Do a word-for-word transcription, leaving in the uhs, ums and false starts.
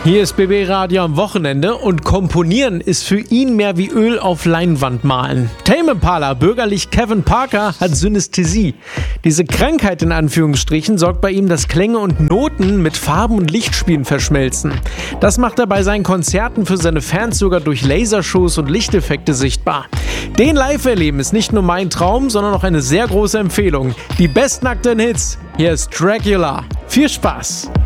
Hier ist B B Radio am Wochenende und Komponieren ist für ihn mehr wie Öl auf Leinwand malen. Tame Impala, bürgerlich Kevin Parker, hat Synästhesie. Diese Krankheit in Anführungsstrichen sorgt bei ihm, dass Klänge und Noten mit Farben und Lichtspielen verschmelzen. Das macht er bei seinen Konzerten für seine Fans sogar durch Lasershows und Lichteffekte sichtbar. Den live erleben ist nicht nur mein Traum, sondern auch eine sehr große Empfehlung. Die besten aktuellen Hits. Hier ist Dracula. Viel Spaß!